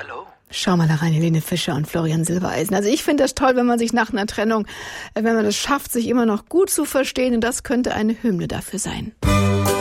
Hallo? Schau mal da rein, Helene Fischer und Florian Silbereisen. Also ich finde das toll, wenn man sich nach einer Trennung, wenn man das schafft, sich immer noch gut zu verstehen. Und das könnte eine Hymne dafür sein.